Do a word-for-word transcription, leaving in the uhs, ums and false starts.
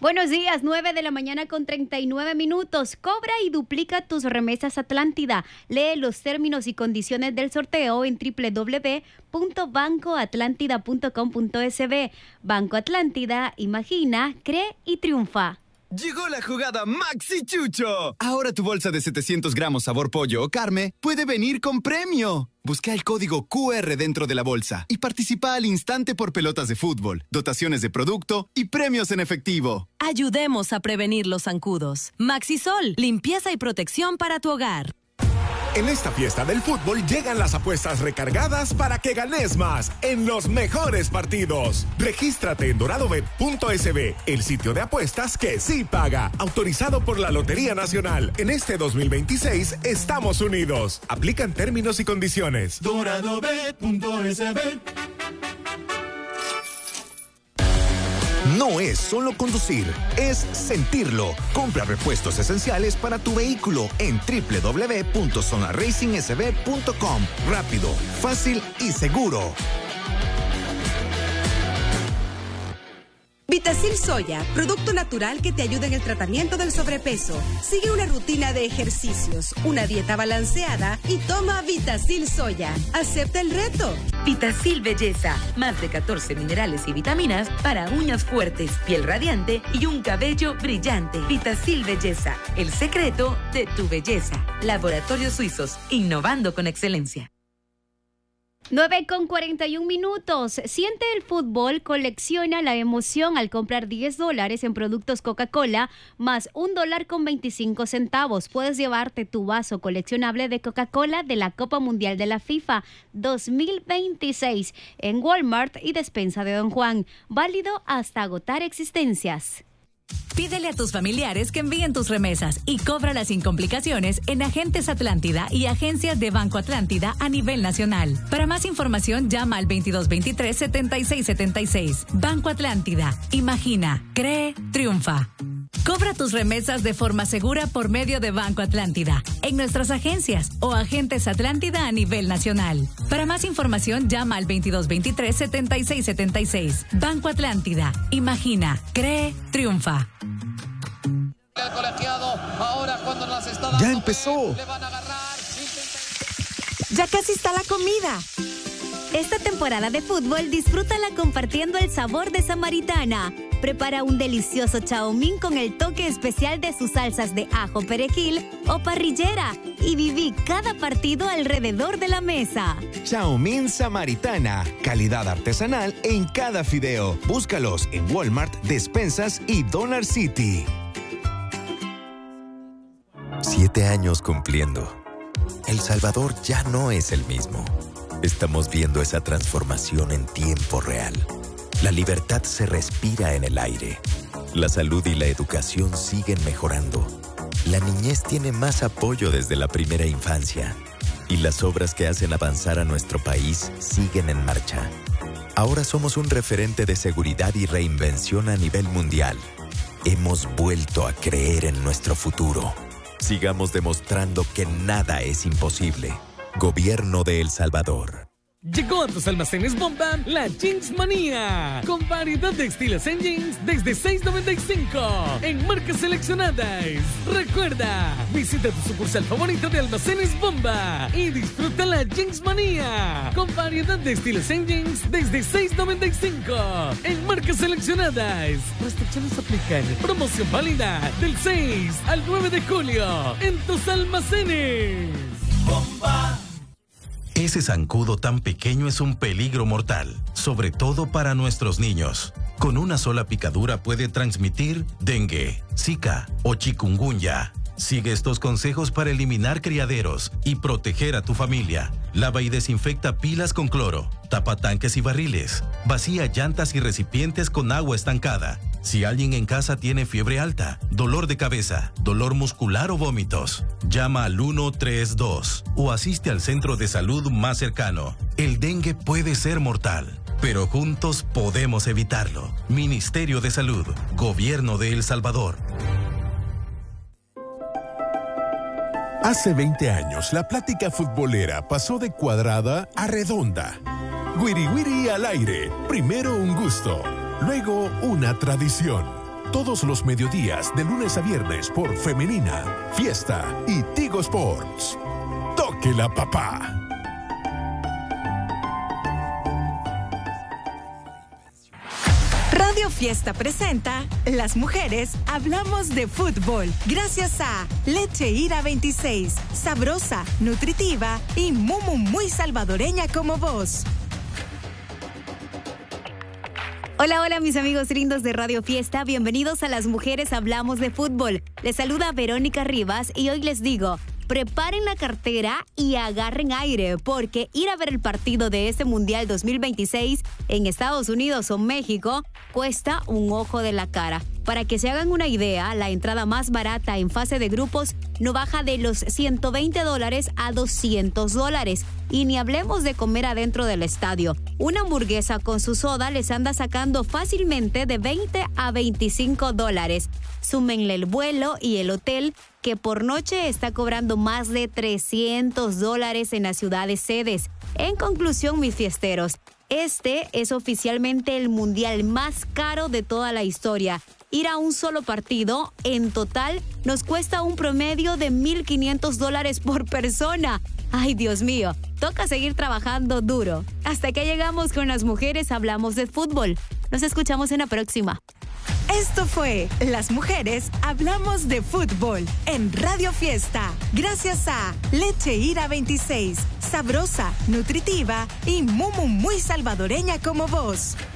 Buenos días, nueve de la mañana con treinta y nueve minutos. Cobra y duplica tus remesas Atlántida. Lee los términos y condiciones del sorteo en doble u doble u doble u punto banco atlántida punto com punto es be. Banco Atlántida, imagina, cree y triunfa. Llegó la jugada Maxi Chucho. Ahora tu bolsa de setecientos gramos sabor pollo o carne puede venir con premio. Busca el código cu erre dentro de la bolsa y participa al instante por pelotas de fútbol, dotaciones de producto y premios en efectivo. Ayudemos a prevenir los zancudos. Maxisol, limpieza y protección para tu hogar. En esta fiesta del fútbol llegan las apuestas recargadas para que ganes más en los mejores partidos. Regístrate en doradobet punto es be, el sitio de apuestas que sí paga. Autorizado por la Lotería Nacional. En este dos mil veintiséis estamos unidos. Aplican términos y condiciones. doradobet punto es be. No es solo conducir, es sentirlo. Compra repuestos esenciales para tu vehículo en doble u doble u doble u punto zona racing s b punto com. Rápido, fácil y seguro. Vitacil Soya, producto natural que te ayuda en el tratamiento del sobrepeso. Sigue una rutina de ejercicios, una dieta balanceada y toma Vitacil Soya. Acepta el reto. Vitacil Belleza, más de catorce minerales y vitaminas para uñas fuertes, piel radiante y un cabello brillante. Vitacil Belleza, el secreto de tu belleza. Laboratorios Suizos, innovando con excelencia. nueve con cuarenta y un minutos. Siente el fútbol, colecciona la emoción al comprar diez dólares en productos Coca-Cola más un dólar con veinticinco centavos. Puedes llevarte tu vaso coleccionable de Coca-Cola de la Copa Mundial de la FIFA dos mil veintiséis en Walmart y Despensa de Don Juan. Válido hasta agotar existencias. Pídele a tus familiares que envíen tus remesas y cóbralas sin complicaciones en Agentes Atlántida y agencias de Banco Atlántida a nivel nacional. Para más información, llama al veintidós veintitrés setenta y seis setenta y seis. Banco Atlántida. Imagina, cree, triunfa. Cobra tus remesas de forma segura por medio de Banco Atlántida en nuestras agencias o Agentes Atlántida a nivel nacional. Para más información, llama al veintidós veintitrés setenta y seis setenta y seis. Banco Atlántida. Imagina, cree, triunfa. El colegiado, ahora cuando las está dando, ¡Ya empezó! le van a agarrar. Ya casi está la comida. Esta temporada de fútbol, disfrútala compartiendo el sabor de Samaritana. Prepara un delicioso chaomín con el toque especial de sus salsas de ajo, perejil o parrillera y viví cada partido alrededor de la mesa. Chaomín Samaritana, calidad artesanal en cada fideo. Búscalos en Walmart, Despensas y Dollar City. Siete años cumpliendo. El Salvador ya no es el mismo. Estamos viendo esa transformación en tiempo real. La libertad se respira en el aire. La salud y la educación siguen mejorando. La niñez tiene más apoyo desde la primera infancia. Y las obras que hacen avanzar a nuestro país siguen en marcha. Ahora somos un referente de seguridad y reinvención a nivel mundial. Hemos vuelto a creer en nuestro futuro. Sigamos demostrando que nada es imposible. Gobierno de El Salvador. Llegó a tus almacenes Bomba la Jeans Manía, con variedad de estilos en jeans desde seis noventa y cinco en marcas seleccionadas. Recuerda, visita tu sucursal favorita de almacenes Bomba y disfruta la Jeans Manía, con variedad de estilos en jeans desde seis noventa y cinco en marcas seleccionadas. Restricciones aplican. Promoción válida del seis al nueve de julio en tus almacenes Bomba. Ese zancudo tan pequeño es un peligro mortal, sobre todo para nuestros niños. Con una sola picadura puede transmitir dengue, zika o chikungunya. Sigue estos consejos para eliminar criaderos y proteger a tu familia. Lava y desinfecta pilas con cloro. Tapa tanques y barriles. Vacía llantas y recipientes con agua estancada. Si alguien en casa tiene fiebre alta, dolor de cabeza, dolor muscular o vómitos, llama al uno tres dos o asiste al centro de salud más cercano. El dengue puede ser mortal, pero juntos podemos evitarlo. Ministerio de Salud, Gobierno de El Salvador. Hace veinte años, la plática futbolera pasó de cuadrada a redonda. Wiri Wiri al aire. Primero un gusto, luego una tradición. Todos los mediodías, de lunes a viernes, por Femenina, Fiesta y Tigo Sports. Tóquela, papá. Radio Fiesta presenta Las Mujeres Hablamos de Fútbol. Gracias a Leche Ira veintiséis, sabrosa, nutritiva y muy, muy, muy salvadoreña como vos. Hola, hola mis amigos lindos de Radio Fiesta, bienvenidos a Las Mujeres Hablamos de Fútbol. Les saluda Verónica Rivas y hoy les digo, preparen la cartera y agarren aire, porque ir a ver el partido de este Mundial dos mil veintiséis en Estados Unidos o México cuesta un ojo de la cara. Para que se hagan una idea, la entrada más barata en fase de grupos no baja de los ciento veinte dólares a doscientos dólares. Y ni hablemos de comer adentro del estadio. Una hamburguesa con su soda les anda sacando fácilmente de veinte a veinticinco dólares. Súmenle el vuelo y el hotel, que por noche está cobrando más de trescientos dólares en las ciudades sedes. En conclusión, mis fiesteros, este es oficialmente el mundial más caro de toda la historia. Ir a un solo partido, en total, nos cuesta un promedio de mil quinientos dólares por persona. Ay, Dios mío, toca seguir trabajando duro. Hasta que llegamos con Las Mujeres Hablamos de Fútbol. Nos escuchamos en la próxima. Esto fue Las Mujeres Hablamos de Fútbol en Radio Fiesta. Gracias a Leche Ira veintiséis, sabrosa, nutritiva y muy, muy, muy salvadoreña como vos.